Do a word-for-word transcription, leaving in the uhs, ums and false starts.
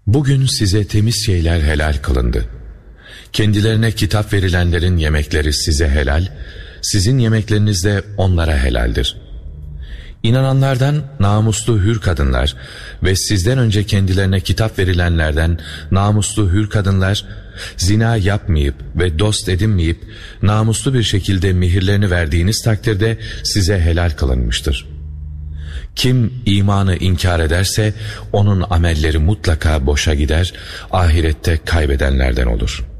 Bugün size temiz şeyler helal kılındı. Kendilerine kitap verilenlerin yemekleri size helal, sizin yemekleriniz de onlara helaldir. İnananlardan namuslu hür kadınlar ve sizden önce kendilerine kitap verilenlerden namuslu hür kadınlar, zina yapmayıp ve dost edinmeyip namuslu bir şekilde mihirlerini verdiğiniz takdirde size helal kılınmıştır. Kim imanı inkar ederse onun amelleri mutlaka boşa gider, ahirette kaybedenlerden olur.''